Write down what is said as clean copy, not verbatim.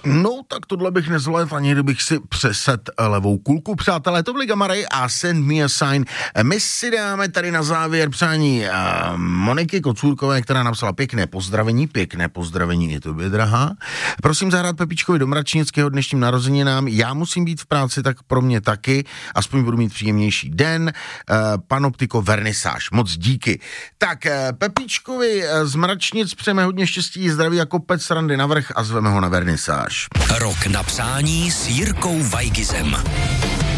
No, tak tohle bych nezvládl, ani kdybych si přesed levou kulku. Přátelé, to byli Gamarej a Send Me a Sign. My si dáme tady na závěr přání Moniky Kocůrkové, která napsala pěkné pozdravení i tobě, drahá. Prosím zahrát Pepičkovi do Mračnického dnešním narozeninám. Já musím být v práci, tak pro mě taky. Aspoň budu mít příjemnější den. Panoptiko vernisáž. Moc díky. Tak, Pepičkovi z Mračnic přejeme hodně štěstí, zdraví a kopec srandy navrch a zveme ho na vernisáž. Rok na přání s Jirkou Weigizem.